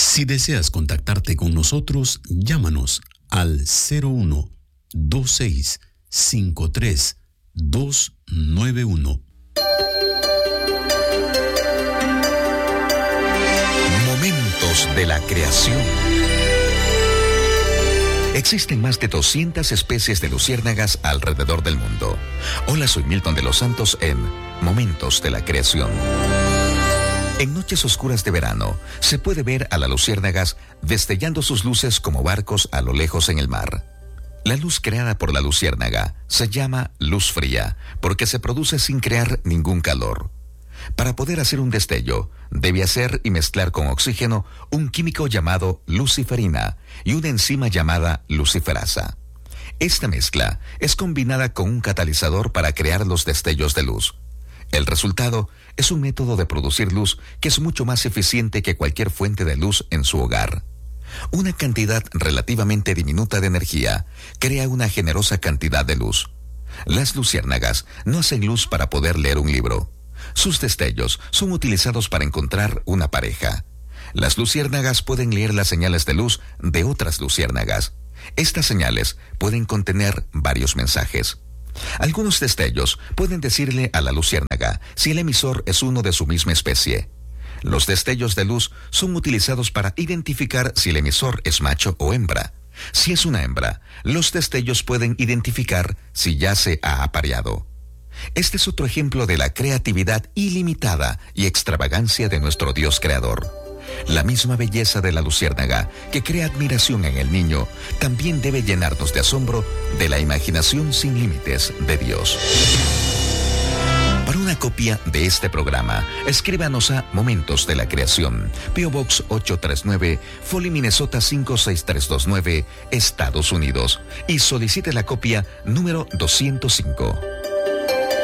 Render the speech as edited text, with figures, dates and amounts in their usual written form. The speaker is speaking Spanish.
Si deseas contactarte con nosotros, llámanos al 01-2653-291. Momentos de la creación. Existen más de 200 especies de luciérnagas alrededor del mundo. Hola, soy Milton de los Santos en Momentos de la Creación. En noches oscuras de verano, se puede ver a las luciérnagas destellando sus luces como barcos a lo lejos en el mar. La luz creada por la luciérnaga se llama luz fría porque se produce sin crear ningún calor. Para poder hacer un destello, debe hacer y mezclar con oxígeno un químico llamado luciferina y una enzima llamada luciferasa. Esta mezcla es combinada con un catalizador para crear los destellos de luz. El resultado es un método de producir luz que es mucho más eficiente que cualquier fuente de luz en su hogar. Una cantidad relativamente diminuta de energía crea una generosa cantidad de luz. Las luciérnagas no hacen luz para poder leer un libro. Sus destellos son utilizados para encontrar una pareja. Las luciérnagas pueden leer las señales de luz de otras luciérnagas. Estas señales pueden contener varios mensajes. Algunos destellos pueden decirle a la luciérnaga si el emisor es uno de su misma especie. Los destellos de luz son utilizados para identificar si el emisor es macho o hembra. Si es una hembra, los destellos pueden identificar si ya se ha apareado. Este es otro ejemplo de la creatividad ilimitada y extravagancia de nuestro Dios creador. La misma belleza de la luciérnaga que crea admiración en el niño también debe llenarnos de asombro de la imaginación sin límites de Dios. Para una copia de este programa, escríbanos a Momentos de la Creación, P.O. Box 839, Foley, Minnesota 56329, Estados Unidos, y solicite la copia número 205.